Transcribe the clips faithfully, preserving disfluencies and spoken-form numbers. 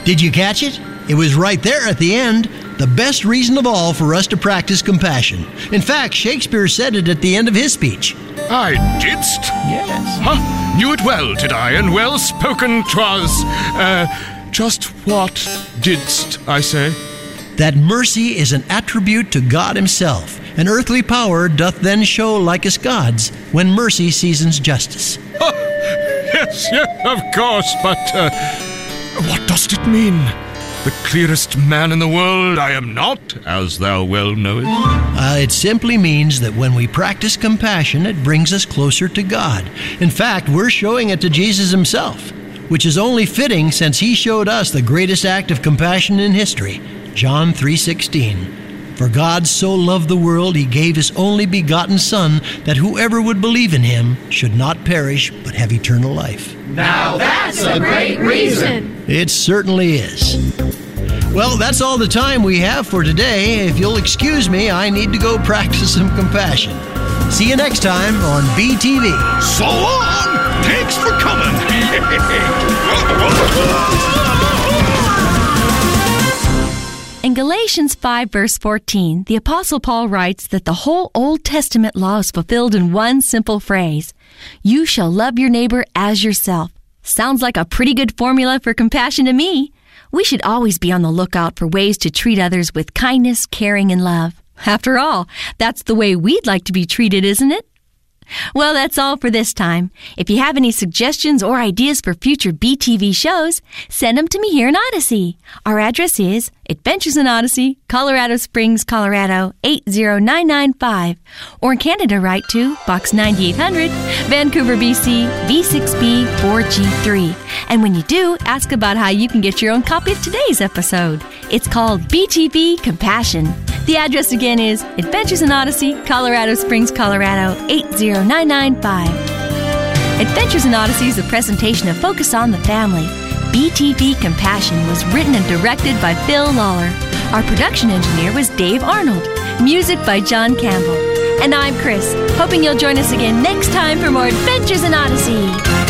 Did you catch it? It was right there at the end. The best reason of all for us to practice compassion. In fact, Shakespeare said it at the end of his speech. I didst? Yes. Huh? Knew it well, did I, and well spoken 'twas. Uh, just what didst, I say? That mercy is an attribute to God himself, and earthly power doth then show like as God's, when mercy seasons justice. Oh, yes, yes, of course, but uh, what does it mean? The clearest man in the world I am not, as thou well knowest. Uh, it simply means that when we practice compassion, it brings us closer to God. In fact, we're showing it to Jesus himself, which is only fitting since he showed us the greatest act of compassion in history, John three sixteen. For God so loved the world, he gave his only begotten Son, that whoever would believe in him should not perish, but have eternal life. Now that's a great reason. It certainly is. Well, that's all the time we have for today. If you'll excuse me, I need to go practice some compassion. See you next time on B T V. So long! Thanks for coming! In Galatians five, verse fourteen, the Apostle Paul writes that the whole Old Testament law is fulfilled in one simple phrase: you shall love your neighbor as yourself. Sounds like a pretty good formula for compassion to me. We should always be on the lookout for ways to treat others with kindness, caring, and love. After all, that's the way we'd like to be treated, isn't it? Well, that's all for this time. If you have any suggestions or ideas for future B T V shows, send them to me here in Odyssey. Our address is Adventures in Odyssey, Colorado Springs, Colorado, eight zero nine nine five. Or in Canada, write to Box ninety-eight hundred, Vancouver, B C, V six B four G three. And when you do, ask about how you can get your own copy of today's episode. It's called B T V Compassion. The address again is Adventures in Odyssey, Colorado Springs, Colorado, eight zero nine nine five. Adventures in Odyssey is a presentation of Focus on the Family. B T V Compassion was written and directed by Phil Lawler. Our production engineer was Dave Arnold. Music by John Campbell. And I'm Chris, hoping you'll join us again next time for more Adventures in Odyssey.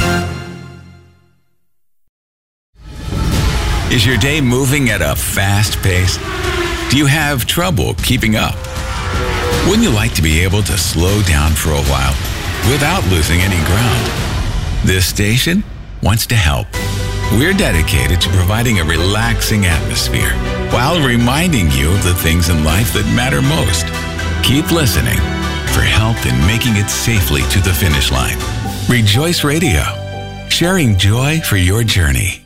Is your day moving at a fast pace? Do you have trouble keeping up? Wouldn't you like to be able to slow down for a while without losing any ground? This station wants to help. We're dedicated to providing a relaxing atmosphere while reminding you of the things in life that matter most. Keep listening for help in making it safely to the finish line. Rejoice Radio, sharing joy for your journey.